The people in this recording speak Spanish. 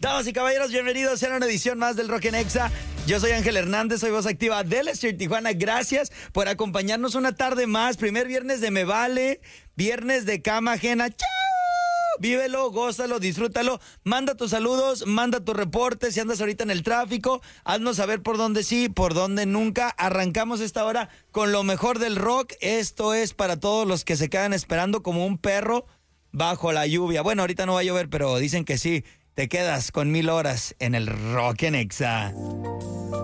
Damas y caballeros, bienvenidos a una edición más del Rock en Exa. Yo soy Ángel Hernández, soy voz activa de Lester Tijuana. Gracias por acompañarnos una tarde más. Primer viernes de Me Vale, viernes de cama ajena. ¡Chao! Vívelo, gózalo, disfrútalo. Manda tus saludos, manda tu reporte. Si andas ahorita en el tráfico, haznos saber por dónde sí, por dónde nunca. Arrancamos esta hora con lo mejor del rock. Esto es para todos los que se quedan esperando como un perro bajo la lluvia. Bueno, ahorita no va a llover, pero dicen que sí. Te quedas con 1000 horas en el Rock en Exa.